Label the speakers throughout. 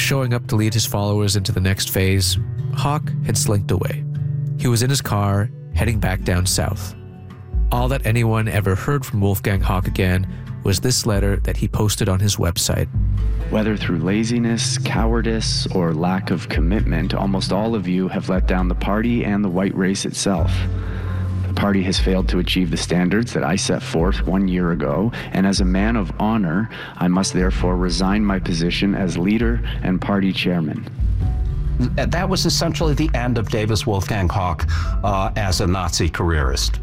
Speaker 1: showing up to lead his followers into the next phase, Hawk had slinked away. He was in his car, heading back down south. All that anyone ever heard from Wolfgang Hawk again was this letter that he posted on his website.
Speaker 2: Whether through laziness, cowardice, or lack of commitment, almost all of you have let down the party and the white race itself. The party has failed to achieve the standards that I set forth 1 year ago, and as a man of honor, I must therefore resign my position as leader and party chairman.
Speaker 3: That was essentially the end of Davis Wolfgang Hawk as a Nazi careerist.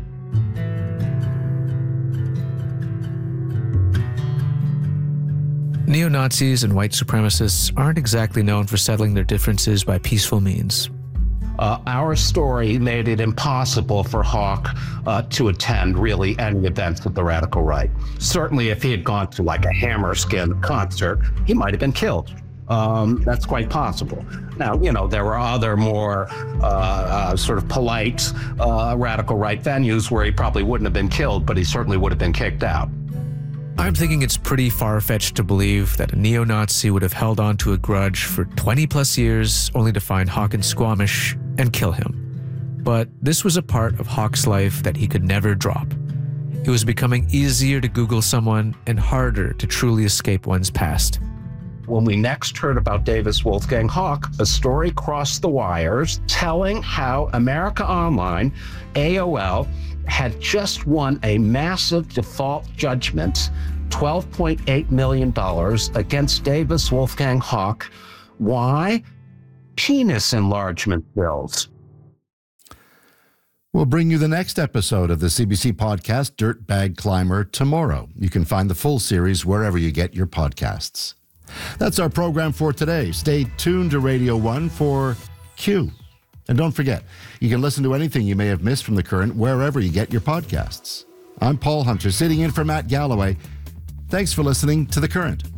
Speaker 1: Neo-Nazis and white supremacists aren't exactly known for settling their differences by peaceful means.
Speaker 3: Our story made it impossible for Hawk to attend really any events of the radical right. Certainly if he had gone to like a Hammerskin concert, he might have been killed. That's quite possible. Now, there were other more sort of polite radical right venues where he probably wouldn't have been killed, but he certainly would have been kicked out.
Speaker 1: I'm thinking it's pretty far-fetched to believe that a neo-Nazi would have held on to a grudge for 20-plus years only to find Hawk in Squamish and kill him. But this was a part of Hawk's life that he could never drop. It was becoming easier to Google someone and harder to truly escape one's past.
Speaker 3: When we next heard about Davis Wolfgang Hawk, a story crossed the wires telling how America Online, AOL, had just won a massive default judgment, $12.8 million against Davis Wolfgang Hawk. Why? Penis enlargement bills.
Speaker 4: We'll bring you the next episode of the CBC podcast, Dirtbag Climber, tomorrow. You can find the full series wherever you get your podcasts. That's our program for today. Stay tuned to Radio 1 for Q. And don't forget, you can listen to anything you may have missed from The Current wherever you get your podcasts. I'm Paul Hunter, sitting in for Matt Galloway. Thanks for listening to The Current.